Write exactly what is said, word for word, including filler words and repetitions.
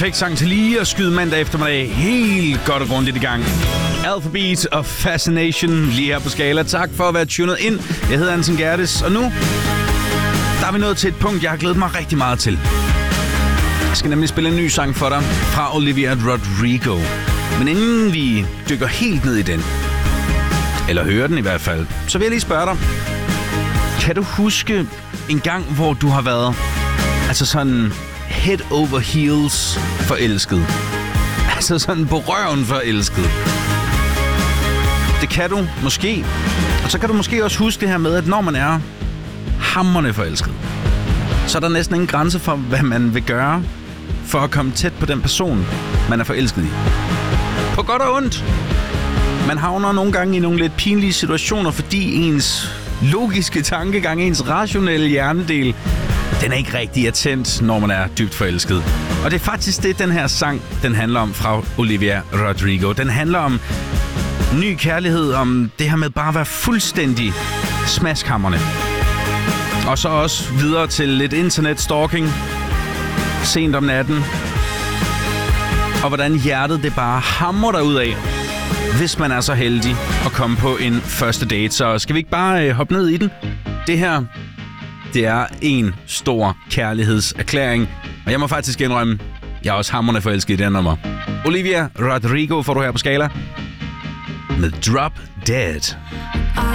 perfekt sang til lige at skyde mandag eftermiddag helt godt og grundigt i gang. Alphabet og Fascination lige her på Skala. Tak for at være tunet ind. Jeg hedder Anton Gerdes, og nu der er vi nået til et punkt, jeg har glædet mig rigtig meget til. Jeg skal nemlig spille en ny sang for dig fra Olivia Rodrigo. Men inden vi dykker helt ned i den, eller hører den i hvert fald, så vil jeg lige spørge dig. Kan du huske en gang, hvor du har været altså sådan head over heels forelsket? Altså sådan på røven forelsket. Det kan du måske. Og så kan du måske også huske det her med, at når man er hamrende forelsket, så er der næsten ingen grænse for, hvad man vil gøre for at komme tæt på den person, man er forelsket i. På godt og ondt. Man havner nogle gange i nogle lidt pinlige situationer, fordi ens logiske tankegang, ens rationelle hjernedel, den er ikke rigtig attent, når man er dybt forelsket. Og det er faktisk det, den her sang, den handler om fra Olivia Rodrigo. Den handler om ny kærlighed, om det her med bare at være fuldstændig smaskhamrende. Og så også videre til lidt internetstalking sent om natten. Og hvordan hjertet det bare hamrer derud af, hvis man er så heldig at komme på en første date. Så skal vi ikke bare øh, hoppe ned i den? Det her, det er en stor kærlighedserklæring. Og jeg må faktisk indrømme, jeg er også hamrende forelsket i den nummer. Olivia Rodrigo får du her på Skala med Drop Dead.